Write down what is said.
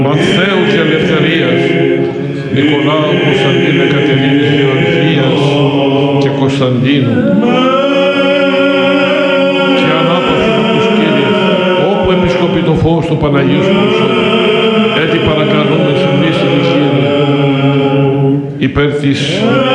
Μαθαίου και Ελευθερίας, Νικολάου, Κωνσταντίνου, Κατερίνης, Γεωργίας και Κωνσταντίνου και ανάπαυσον τους Κύριε, όπου επισκοπεί το φως του Παναγίου σου προσώπου, έτσι παρακαλούμε συμβήσει Κύριε, υπέρ της